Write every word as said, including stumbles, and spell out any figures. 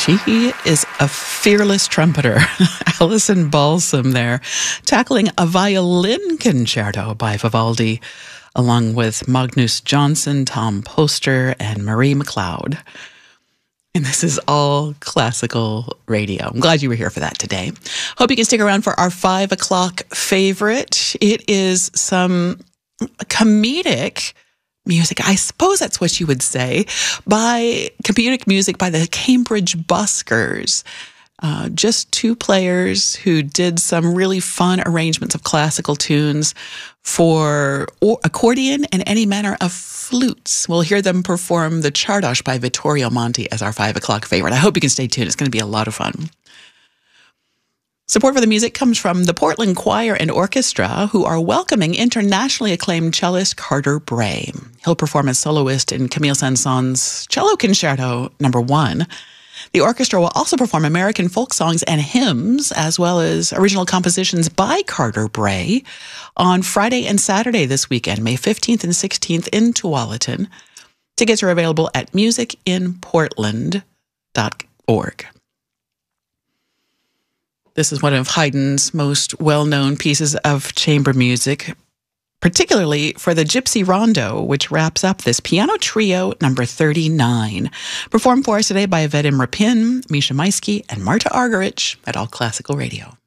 She is a fearless trumpeter. Alison Balsam there, tackling a violin concerto by Vivaldi, along with Magnus Johnson, Tom Poster, and Marie McLeod. And this is all classical radio. I'm glad you were here for that today. Hope you can stick around for our five o'clock favorite. It is some comedic music, I suppose that's what you would say, by comedic music by the Cambridge Buskers. Uh, just two players who did some really fun arrangements of classical tunes for accordion and any manner of flutes. We'll hear them perform the Czardas by Vittorio Monti as our five o'clock favorite. I hope you can stay tuned. It's going to be a lot of fun. Support for the music comes from the Portland Choir and Orchestra, who are welcoming internationally acclaimed cellist Carter Bray. He'll perform as soloist in Camille Saint-Saëns' Cello Concerto Number One. The orchestra will also perform American folk songs and hymns, as well as original compositions by Carter Bray, on Friday and Saturday this weekend, May fifteenth and sixteenth in Tualatin. Tickets are available at music in portland dot org. This is one of Haydn's most well-known pieces of chamber music, particularly for the Gypsy Rondo, which wraps up this piano trio number thirty-nine. Performed for us today by Vadim Rapin, Misha Maisky, and Marta Argerich at All Classical Radio.